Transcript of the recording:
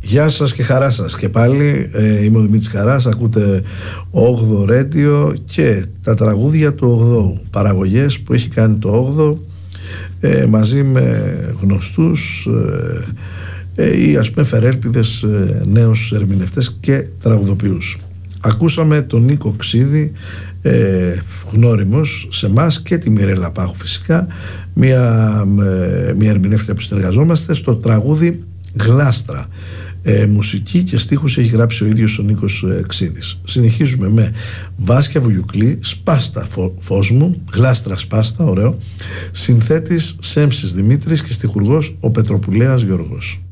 Γεια σας και χαρά σας και πάλι, είμαι ο Δημήτρης Χαράς, ακούτε 8ο Radio και τα τραγούδια του 8ου, παραγωγές που έχει κάνει το 8ο μαζί με γνωστούς ή ας πούμε φερέλπιδες νέους ερμηνευτές και τραγουδοποιούς. Ακούσαμε τον Νίκο Ξίδη, γνώριμος σε εμάς, και τη Μιρέλα Πάχου φυσικά, μια ερμηνεύτρια που συνεργαζόμαστε, στο τραγούδι Γλάστρα. Μουσική και στίχους έχει γράψει ο ίδιος ο Νίκος Ξίδης. Συνεχίζουμε με Βάσκια Βουγιουκλή, Σπάστα φως μου, Γλάστρα σπάστα, ωραίο. Συνθέτης Σέμψης Δημήτρης και στιχουργός ο Πετροπουλέας Γιώργος.